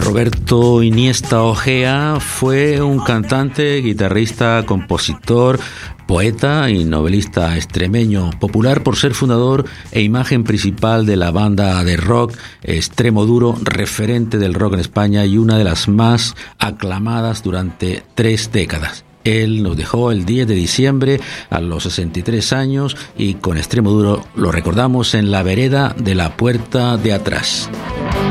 Roberto Iniesta Ojea fue un cantante, guitarrista, compositor, poeta y novelista extremeño, popular por ser fundador e imagen principal de la banda de rock Extremoduro, referente del rock en España y una de las más aclamadas durante 3 décadas. Él nos dejó el 10 de diciembre a los 63 años y con Extremoduro lo recordamos en La vereda de la puerta de atrás.